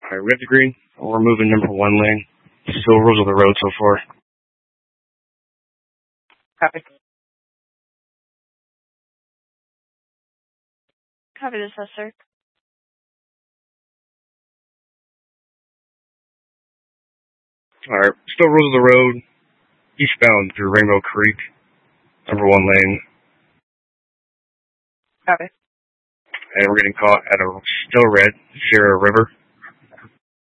Alright, red to green. We're moving number 1 lane. Still rules of the road so far. Copy. Copy this, yes, sir. Alright, still rules of the road. Eastbound through Rainbow Creek. Number 1 lane. Copy. And we're getting caught at a still red Sierra River.